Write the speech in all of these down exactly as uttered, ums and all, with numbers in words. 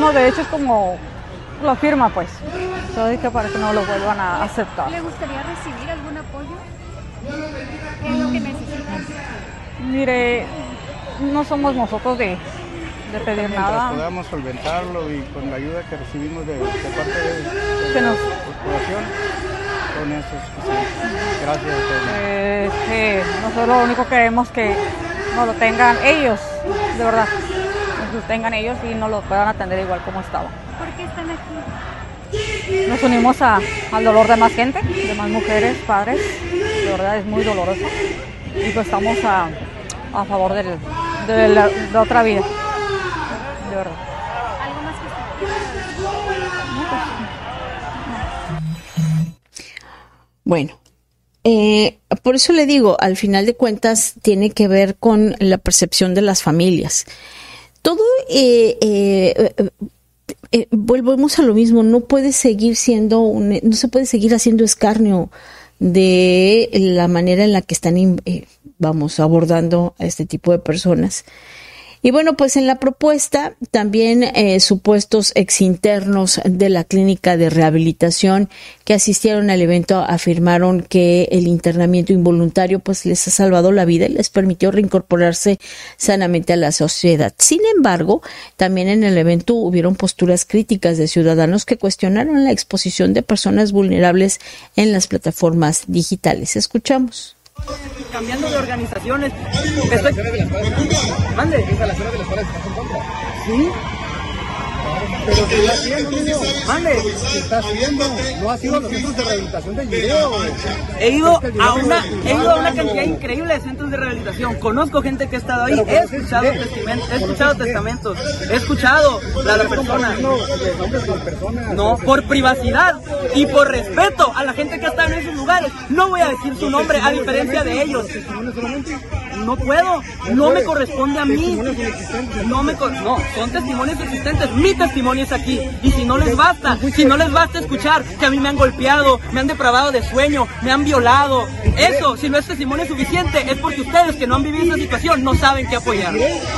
no, de hecho es como lo firma, pues. Eso es que para que no lo vuelvan a aceptar. ¿Le gustaría recibir algún apoyo? ¿Qué es lo que necesitas? Mire, no somos nosotros de, de pedir Mientras nada. podamos solventarlo y con la ayuda que recibimos de, de parte de, de Que la nos- corporación, con eso es suficiente. Gracias a todos. Eh, que nosotros lo único que queremos que nos lo tengan ellos, de verdad. Nos lo tengan ellos y nos lo puedan atender igual como estaba. ¿Por qué están aquí? Nos unimos a, al dolor de más gente, de más mujeres, padres. De verdad es muy doloroso. Y pues estamos a, a favor del, de, la, de otra vida. De verdad. ¿Algo más que usted quiera decir? Bueno, eh, por eso le digo, al final de cuentas tiene que ver con la percepción de las familias. Todo, eh, eh, eh, eh, volvemos a lo mismo, no puede seguir siendo, un, no se puede seguir haciendo escarnio de la manera en la que están, eh, vamos, abordando a este tipo de personas. Y bueno, pues en la propuesta también eh, supuestos exinternos de la clínica de rehabilitación que asistieron al evento afirmaron que el internamiento involuntario pues les ha salvado la vida y les permitió reincorporarse sanamente a la sociedad. Sin embargo, también en el evento hubieron posturas críticas de ciudadanos que cuestionaron la exposición de personas vulnerables en las plataformas digitales. Escuchamos. Cambiando de organizaciones. Estoy... Mande. ¿Sí? Pero se está haciendo, niño. Mande. Se está haciendo. No ha sido a los centros de rehabilitación del video. He ido a una, he ido a una cantidad increíble de centros de rehabilitación. Conozco gente que ha estado ahí. He escuchado testamentos, he escuchado testamentos. He escuchado a la persona. No, por privacidad y por respeto a la gente que ha estado en esos lugares. No voy a decir su nombre a diferencia de ellos. No puedo, no me corresponde a mí. No me cor- no, son testimonios existentes. Mi testimonio es aquí. Y si no les basta, si no les basta escuchar que a mí me han golpeado, me han depravado de sueño, me han violado, eso, si no es testimonio suficiente, es porque ustedes que no han vivido esa situación no saben qué apoyar.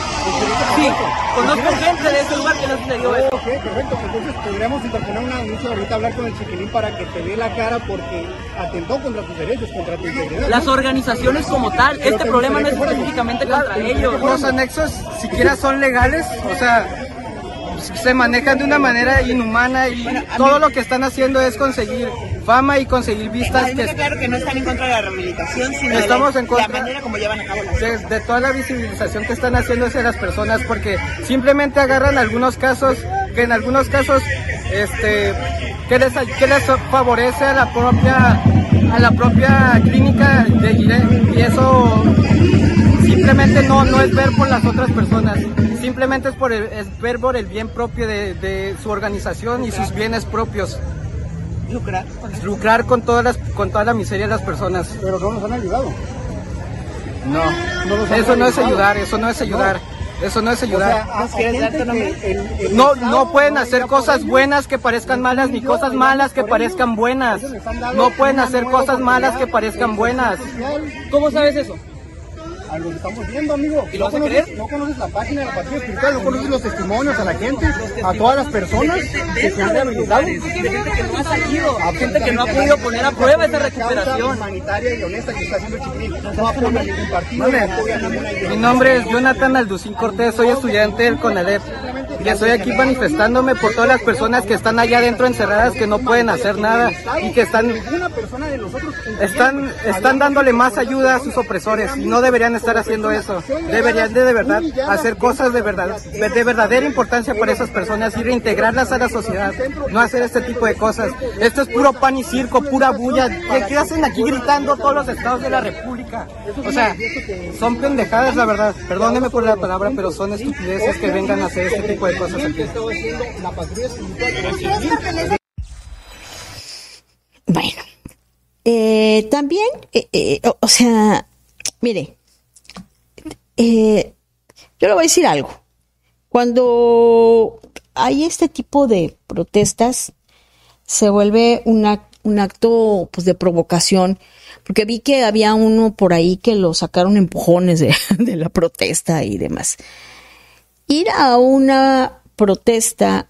Sí, conozco gente de ese lugar que les sucedió eso. Ok, perfecto. Entonces podríamos interponer una denuncia ahorita, hablar con el chiquilín para que te dé la cara porque atentó contra tus derechos, contra tu integridad. Las organizaciones como tal, este problema no es específicamente contra ellos. Los anexos siquiera son legales, o sea, se manejan de una manera inhumana y todo lo que están haciendo es conseguir fama y conseguir vistas. A mí me queda claro que no están en contra de la rehabilitación, sino Estamos de en la, contra la manera como llevan a cabo las de, de toda la visibilización que están haciendo hacia las personas, porque simplemente agarran algunos casos que en algunos casos este que les, que les favorece a la propia a la propia clínica de Guiré, y eso simplemente no, no es ver por las otras personas, simplemente es, por el, es ver por el bien propio de, de su organización y sus bienes propios. lucrar. Lucrar con todas las, con toda la miseria de las personas. Pero no nos han ayudado. No, No nos han eso no es ayudado. ayudar, eso no es ayudar, eso no es O sea, ayudar. a- a gente que el- el No, Estado no pueden no hacer irá por cosas ellos. buenas que parezcan malas, ni cosas malas que parezcan buenas. No pueden hacer cosas malas que parezcan buenas. ¿Cómo sabes eso? A lo que estamos viendo, amigo. ¿Y lo vas a ¿No conoces- creer? No conoces la página de la Patria Espiritual, no conoces los testimonios a la gente, a todas las personas que se han rehabilitado. De gente que no ha salido, gente que no ha podido poner a prueba esa recuperación. Humanitaria y honesta que está haciendo el chiquilín. No apoya a ningún partido, no apoya a ninguna Mi nombre es Jonathan Alducín Cortés, soy estudiante del CONALEP y estoy aquí manifestándome por todas las personas que están allá adentro encerradas, que no pueden hacer nada y que están, Ninguna persona de nosotros están, están dándole más ayuda a sus opresores y no deberían estar haciendo eso. Deberían de, de verdad hacer cosas de verdad, de verdadera importancia para esas personas y reintegrarlas a la sociedad, no hacer este tipo de cosas. Esto es puro pan y circo, pura bulla. ¿Qué, qué hacen aquí gritando todos los estados de la República? O sea, son pendejadas, la verdad. Perdóneme por la palabra, pero son estupideces que vengan a hacer este tipo de cosas aquí. Bueno, eh, también, eh, eh, o, o sea, mire, eh, yo le voy a decir algo. Cuando hay este tipo de protestas, se vuelve una, un acto pues de provocación, porque vi que había uno por ahí que lo sacaron empujones de, de la protesta y demás. Ir a una protesta